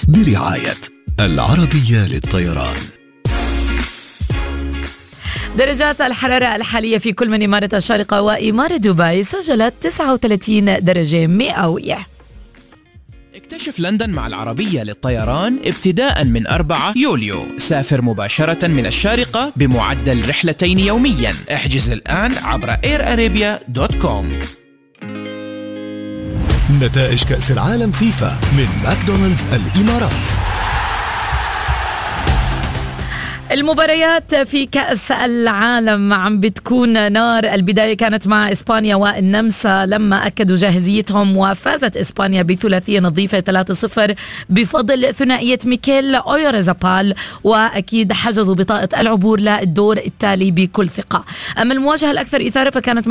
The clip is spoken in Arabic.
برعاية العربية للطيران. درجات الحرارة الحالية في كل من إمارة الشارقة وإمارة دبي سجلت 39 درجة مئوية. اكتشف لندن مع العربية للطيران ابتداء من 4 يوليو. سافر مباشرة من الشارقة بمعدل رحلتين يوميا. احجز الآن عبر airarabia.com. نتائج كأس العالم فيفا من ماكدونالدز الإمارات. المباريات في كأس العالم عم بتكون نار. البداية كانت مع إسبانيا والنمسا لما أكدوا جاهزيتهم، وفازت إسبانيا بثلاثية نظيفة 3-0 بفضل ثنائية ميكيل أويرزابال، وأكيد حجزوا بطاقة العبور للدور التالي بكل ثقة. أما المواجهة الأكثر إثارة فكانت